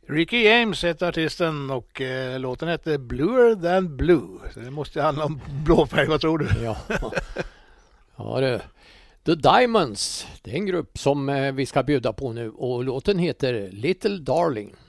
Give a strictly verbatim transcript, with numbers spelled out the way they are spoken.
Ricky James heter artisten och eh, låten heter Bluer Than Blue. Så det måste handla om blåfärg, vad tror du? Ja, ja det. The Diamonds, det är en grupp som eh, vi ska bjuda på nu och låten heter Little Darling.